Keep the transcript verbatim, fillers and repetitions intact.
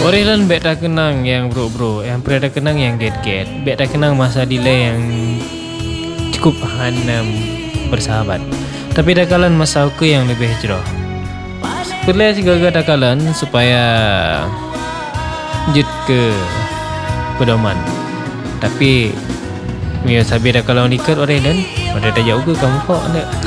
Orang lan bet tak kenang yang bro-bro, yang pernah tak kenang yang get-get, bet tak kenang masa delay yang cukup hanam bersahabat. Tapi dah kalan masa aku yang lebih cerah. Sebenarnya segala dah kalan supaya jut ke pedoman. Tapi Mio sabi dah kalau nikah orang dan orang dah jauh ke kamu kok ada.